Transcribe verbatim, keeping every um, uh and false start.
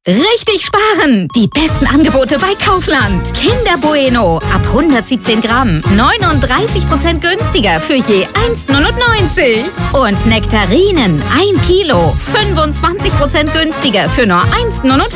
Richtig sparen! Die besten Angebote bei Kaufland. Kinder Bueno ab hundertsiebzehn Gramm. neununddreißig Prozent günstiger für je eins neunundneunzig. Und Nektarinen ein Kilo. fünfundzwanzig Prozent günstiger für nur eins neunundvierzig.